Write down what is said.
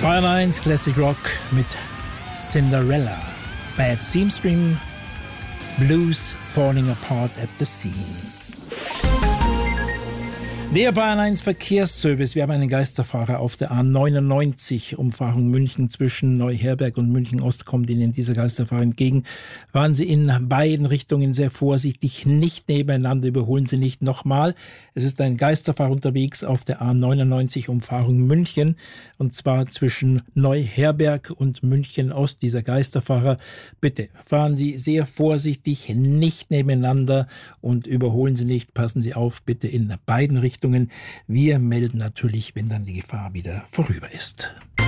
Bayern 1 Classic Rock mit Cinderella. Bad Seamstream Blues Falling Apart at the Seams. Der Bayern 1 Verkehrsservice. Wir haben einen Geisterfahrer auf der A99, Umfahrung München zwischen Neuherberg und München Ost. Kommt Ihnen dieser Geisterfahrer entgegen. Fahren Sie in beiden Richtungen sehr vorsichtig, nicht nebeneinander, überholen Sie nicht nochmal. Es ist ein Geisterfahrer unterwegs auf der A99, Umfahrung München, und zwar zwischen Neuherberg und München Ost. Dieser Geisterfahrer, bitte fahren Sie sehr vorsichtig, nicht nebeneinander und überholen Sie nicht. Passen Sie auf, bitte in beiden Richtungen. Wir melden natürlich, wenn dann die Gefahr wieder vorüber ist.